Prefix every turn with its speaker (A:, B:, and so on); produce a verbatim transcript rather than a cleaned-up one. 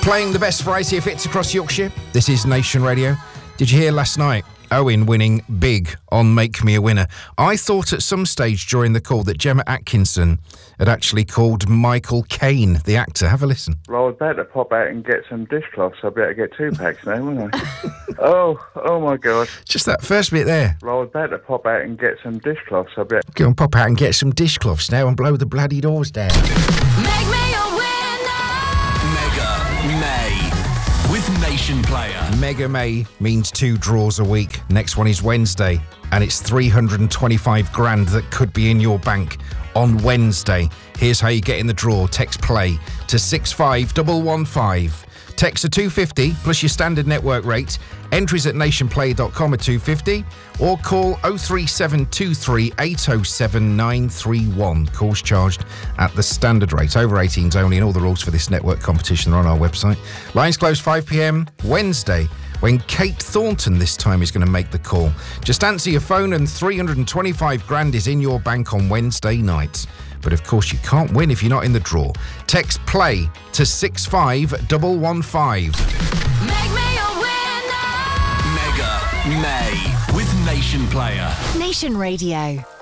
A: Playing the best variety of hits across Yorkshire. This is Nation Radio. Did you hear last night? Owen winning big on Make Me a Winner. I thought at some stage during the call that Gemma Atkinson had actually called Michael Caine, the actor. Have a listen.
B: Well, I was about to pop out and get some dishcloths. I'll be able to get two packs now, won't I? oh, oh my God.
A: Just that first bit there.
B: Well, I was about to pop out and get some dishcloths. I'll be able to...
A: Go and pop out and get some dishcloths now and blow the bloody doors down.
C: Make me a winner!
D: Mega May with Nation Player.
A: Mega May means two draws a week. Next one is Wednesday, and it's three hundred twenty-five grand that could be in your bank on Wednesday. Here's how you get in the draw. Text play to six five one one five. Text are two pounds fifty plus your standard network rate. Entries at nationplay dot com are two pounds fifty or call oh three seven two three eight oh seven nine three one. Calls charged at the standard rate. Over eighteens only, and all the rules for this network competition are on our website. Lines close five p.m. Wednesday, when Kate Thornton this time is going to make the call. Just answer your phone and three hundred twenty-five grand is in your bank on Wednesday night. But of course you can't win if you're not in the draw. Text play to six five one one five.
C: Make me a winner!
D: Mega May with Nation Player.
C: Nation Radio.